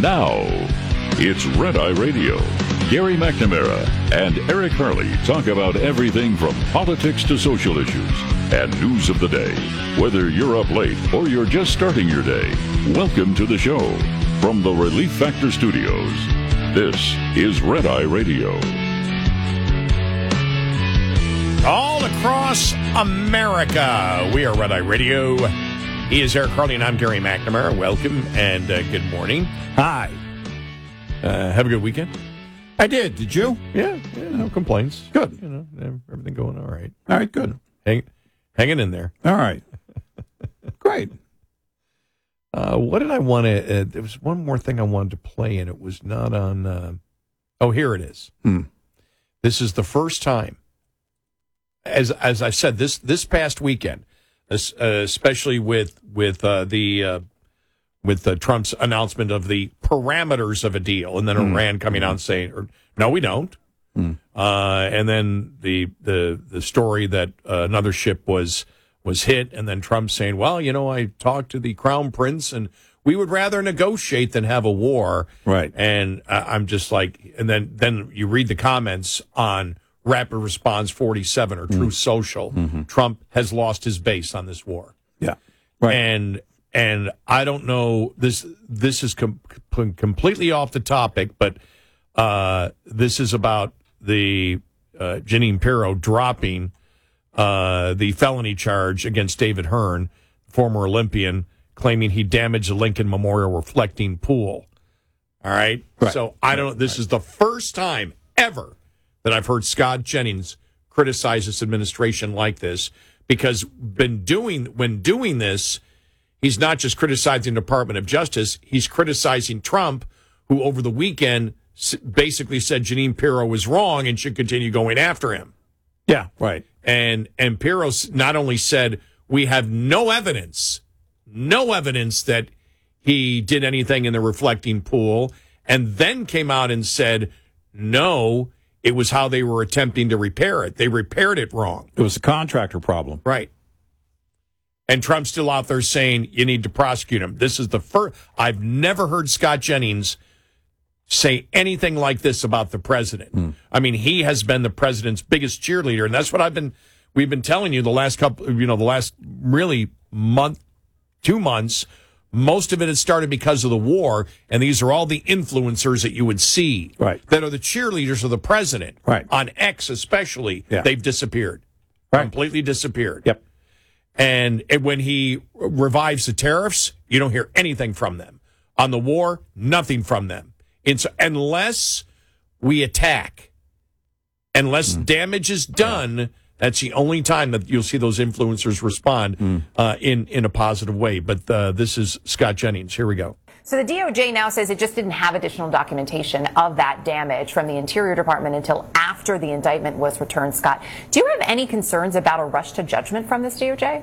Now, it's Red Eye Radio. Gary McNamara and Eric Harley talk about everything from politics to social issues and news of the day. Whether you're up late or you're just starting your day, welcome to the show. From the Relief Factor Studios, this is Red Eye Radio. All across America, we are Red Eye Radio. He is Eric Harley, and I'm Gary McNamara. Welcome and good morning. Hi. Have a good weekend? I did. Did you? Yeah, no complaints. Good. You know, everything going all right. All right, good. Hanging in there. All right. Great. What did I want to... there was one more thing I wanted to play, and it was not on... oh, here it is. This is the first time, as I said, this past weekend, especially with Trump's announcement of the parameters of a deal, and then Iran coming out and saying, "No, we don't," and then the story that another ship was hit, and then Trump saying, "Well, you know, I talked to the Crown Prince, and we would rather negotiate than have a war." Right. And I'm just like, and then you read the comments on Rapid Response 47 or Truth Social. Trump has lost his base on this war. Yeah. Right. And I don't know, this is completely off the topic, but this is about the Jeanine Pirro dropping the felony charge against David Hearn, former Olympian, claiming he damaged the Lincoln Memorial reflecting pool. All right? So I don't. This is the first time ever that I've heard Scott Jennings criticize this administration like this, because when doing this, he's not just criticizing the Department of Justice, he's criticizing Trump, who over the weekend basically said Jeanine Pirro was wrong and should continue going after him. Yeah, right. And Pirro not only said, we have no evidence that he did anything in the reflecting pool, and then came out and said, no, it was how they were attempting to repair it. They repaired it wrong. It was a contractor problem. Right. And Trump's still out there saying you need to prosecute him. This is the first. I've never heard Scott Jennings say anything like this about the president. I mean, he has been the president's biggest cheerleader, and that's what we've been telling you the last really month, 2 months. Most of it has started because of the war, and these are all the influencers that you would see that are the cheerleaders of the president. Right. On X especially, they've disappeared. Completely disappeared. Yep. And when he revives the tariffs, you don't hear anything from them. On the war, nothing from them. Unless we attack, unless damage is done, that's the only time that you'll see those influencers respond in a positive way. But this is Scott Jennings. Here we go. So the DOJ now says it just didn't have additional documentation of that damage from the Interior Department until after the indictment was returned. Scott, do you have any concerns about a rush to judgment from this DOJ?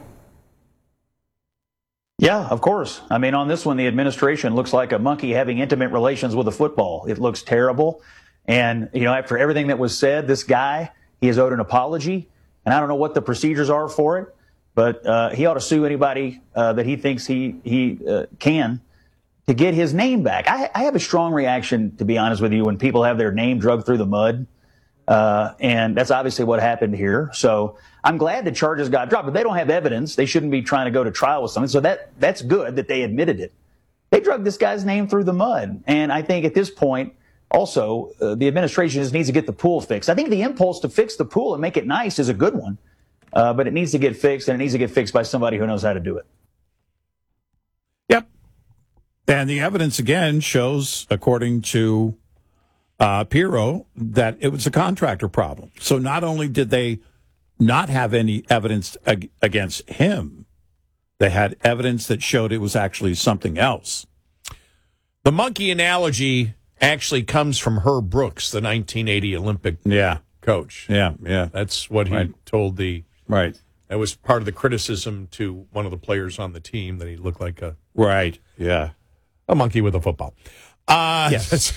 Yeah, of course. I mean, on this one, the administration looks like a monkey having intimate relations with a football. It looks terrible. And, you know, after everything that was said, this guy, he is owed an apology. And I don't know what the procedures are for it, but he ought to sue anybody that he thinks he can to get his name back. I have a strong reaction, to be honest with you, when people have their name dragged through the mud. And that's obviously what happened here. So I'm glad the charges got dropped, but they don't have evidence. They shouldn't be trying to go to trial with something. So that's good that they admitted it. They dragged this guy's name through the mud. And I think at this point, also, the administration just needs to get the pool fixed. I think the impulse to fix the pool and make it nice is a good one. But it needs to get fixed, and it needs to get fixed by somebody who knows how to do it. Yep. And the evidence, again, shows, according to Pirro, that it was a contractor problem. So not only did they not have any evidence against him, they had evidence that showed it was actually something else. The monkey analogy actually comes from Herb Brooks, the 1980 Olympic coach. Yeah. That's what he told the... Right. That was part of the criticism to one of the players on the team, that he looked like a... Right, yeah. A monkey with a football. Yes.